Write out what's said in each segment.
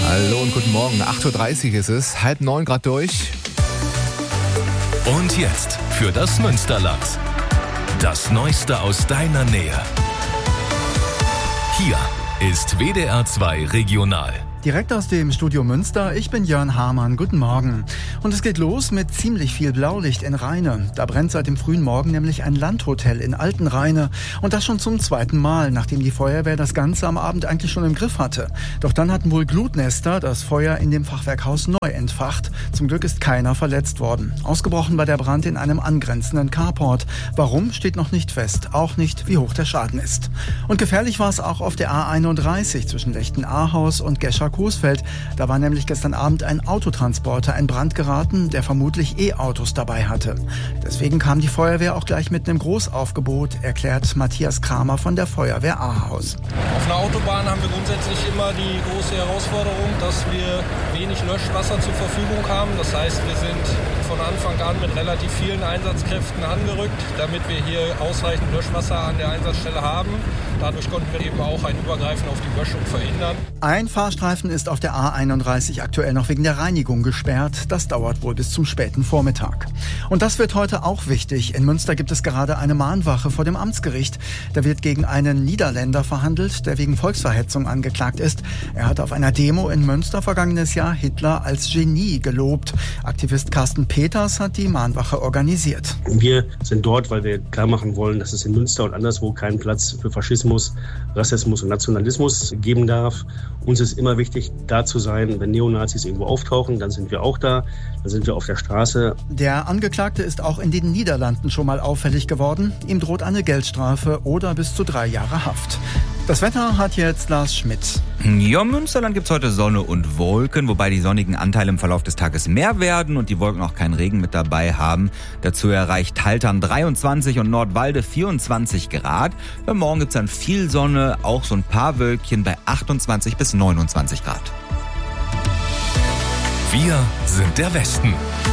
Hallo und guten Morgen. 8.30 Uhr ist es, 8:30 Grad durch. Und jetzt für das Münsterland. Das Neueste aus deiner Nähe. Hier ist WDR 2 Regional. Direkt aus dem Studio Münster, ich bin Jörn Hamann, guten Morgen. Und es geht los mit ziemlich viel Blaulicht in Rheine. Da brennt seit dem frühen Morgen nämlich ein Landhotel in Altenrheine. Und das schon zum zweiten Mal, nachdem die Feuerwehr das Ganze am Abend eigentlich schon im Griff hatte. Doch dann hatten wohl Glutnester das Feuer in dem Fachwerkhaus neu entfacht. Zum Glück ist keiner verletzt worden. Ausgebrochen war der Brand in einem angrenzenden Carport. Warum, steht noch nicht fest. Auch nicht, wie hoch der Schaden ist. Und gefährlich war es auch auf der A31 zwischen Lechten-Ahaus und Gescher-Coesfeld. Da war nämlich gestern Abend ein Autotransporter in Brand geraten, der vermutlich E-Autos dabei hatte. Deswegen kam die Feuerwehr auch gleich mit einem Großaufgebot, erklärt Matthias Kramer von der Feuerwehr Ahaus. Auf einer Autobahn haben wir grundsätzlich immer die große Herausforderung, dass wir wenig Löschwasser zur Verfügung haben. Das heißt, wir sind von Anfang an mit relativ vielen Einsatzkräften angerückt, damit wir hier ausreichend Löschwasser an der Einsatzstelle haben. Dadurch konnten wir eben auch ein Übergreifen auf die Böschung verhindern. Ein Fahrstreifen ist auf der A31 aktuell noch wegen der Reinigung gesperrt. Das dauert wohl bis zum späten Vormittag. Und das wird heute auch wichtig. In Münster gibt es gerade eine Mahnwache vor dem Amtsgericht. Da wird gegen einen Niederländer verhandelt, der wegen Volksverhetzung angeklagt ist. Er hat auf einer Demo in Münster vergangenes Jahr Hitler als Genie gelobt. Aktivist Carsten Peters hat die Mahnwache organisiert. Wir sind dort, weil wir klar machen wollen, dass es in Münster und anderswo keinen Platz für Faschismus, Rassismus und Nationalismus geben darf. Uns ist immer wichtig, da zu sein, wenn Neonazis irgendwo auftauchen, dann sind wir auch da, dann sind wir auf der Straße. Der Angeklagte ist auch in den Niederlanden schon mal auffällig geworden. Ihm droht eine Geldstrafe oder bis zu 3 Jahre Haft. Das Wetter hat jetzt Lars Schmidt. Ja, im Münsterland gibt's heute Sonne und Wolken, wobei die sonnigen Anteile im Verlauf des Tages mehr werden und die Wolken auch keinen Regen mit dabei haben. Dazu erreicht Haltern 23 und Nordwalde 24 Grad. Für morgen gibt's dann viel Sonne, auch so ein paar Wölkchen bei 28 bis 29 Grad. Wir sind der Westen.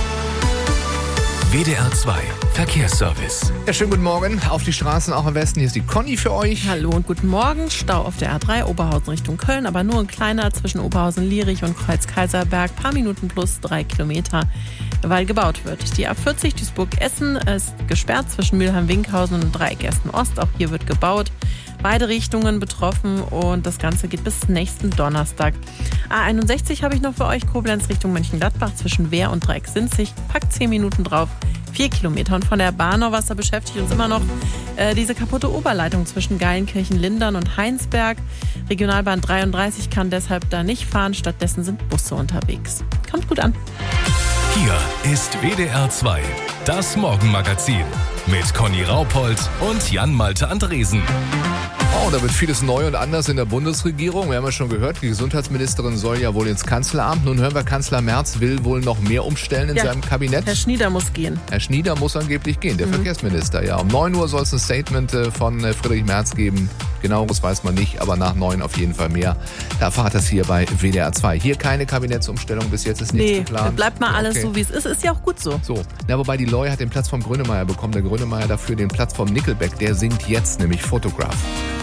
WDR 2 Verkehrsservice. Ja, schönen guten Morgen auf die Straßen, auch im Westen. Hier ist die Conny für euch. Hallo und guten Morgen. Stau auf der A3 Oberhausen Richtung Köln, aber nur ein kleiner zwischen Oberhausen-Lierich und Kreuz-Kaiserberg. Paar Minuten plus 3 Kilometer, weil gebaut wird. Die A40 Duisburg-Essen ist gesperrt zwischen Mülheim-Winkhausen und Dreieck Essen-Ost. Auch hier wird gebaut. Beide Richtungen betroffen und das Ganze geht bis nächsten Donnerstag. A61 habe ich noch für euch. Koblenz Richtung Mönchengladbach zwischen Wehr und Dreieck-Sinzig. Packt 10 Minuten drauf. 4 Kilometer. Und von der Bahnauwasser beschäftigt uns immer noch diese kaputte Oberleitung zwischen Geilenkirchen-Lindern und Heinsberg. Regionalbahn 33 kann deshalb da nicht fahren. Stattdessen sind Busse unterwegs. Kommt gut an. Hier ist WDR 2, das Morgenmagazin mit Conny Raupold und Jan-Malte Andresen. Oh, da wird vieles neu und anders in der Bundesregierung. Wir haben ja schon gehört, die Gesundheitsministerin soll ja wohl ins Kanzleramt. Nun hören wir, Kanzler Merz will wohl noch mehr umstellen in seinem Kabinett. Herr Schnieder muss gehen. Herr Schnieder muss angeblich gehen, der Verkehrsminister. Ja, um 9 Uhr soll es ein Statement von Friedrich Merz geben. Genaueres weiß man nicht, aber nach 9 auf jeden Fall mehr. Da erfahrt das hier bei WDR 2. Hier keine Kabinettsumstellung, bis jetzt ist nichts geplant. Bleibt mal alles so, wie es ist. Ist ja auch gut so. So, na, wobei die Loi hat den Platz vom Grönemeyer bekommen. Der Grönemeyer dafür den Platz vom Nickelback. Der singt jetzt nämlich Photograph.